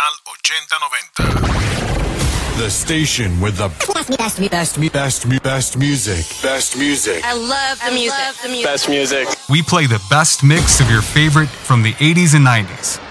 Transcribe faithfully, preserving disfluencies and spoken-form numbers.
Canal ochenta noventa. The station with the best, best, best, best, best music. Best music. I love the music. Best music. We play the best mix of your favorite from the eighties and nineties.